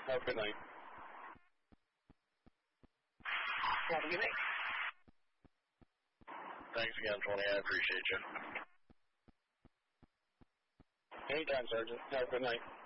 Have a good night. Have a good night. Thanks again, 20. I appreciate you. Anytime, Sergeant. Have a good night.